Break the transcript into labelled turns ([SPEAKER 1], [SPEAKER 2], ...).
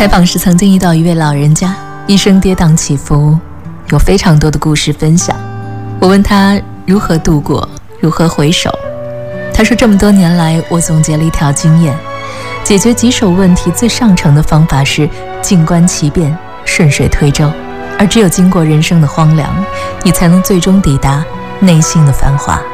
[SPEAKER 1] 采访时曾经遇到一位老人家，一生跌宕起伏，有非常多的故事分享。我问他如何度过，如何回首。他说，这么多年来，我总结了一条经验：解决棘手问题最上乘的方法是静观其变，顺水推舟。而只有经过人生的荒凉，你才能最终抵达内心的繁华。